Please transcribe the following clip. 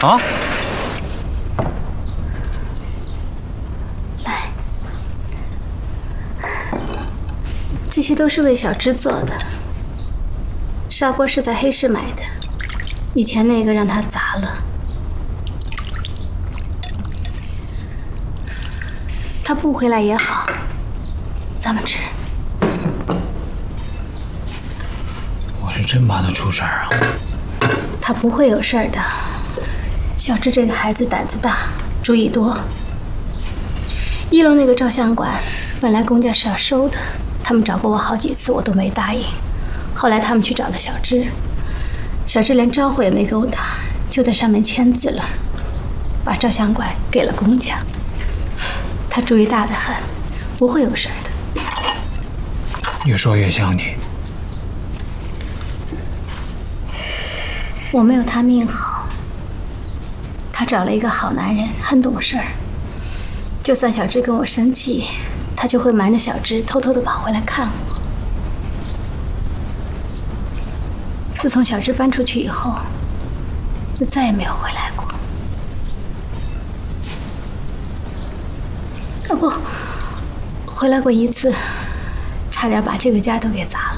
啊？ 来，这些都是为小芝做的。砂锅是在黑市买的，以前那个让他砸了。他不回来也好，咱们吃。 我是真怕他出事儿啊！ 他不会有事儿的。小芝这个孩子胆子大，主意多。1楼那个照相馆本来公家是要收的，他们找过我好几次，我都没答应。后来他们去找了小芝，小芝连招呼也没给我打，就在上面签字了，把照相馆给了公家。他主意大得很，不会有事儿的。 越说越像你。 我没有他命好，他找了一个好男人，很懂事儿。就算小芝跟我生气，他就会瞒着小芝，偷偷地跑回来看我。自从小芝搬出去以后，就再也没有回来过。啊不，回来过一次，差点把这个家都给砸了。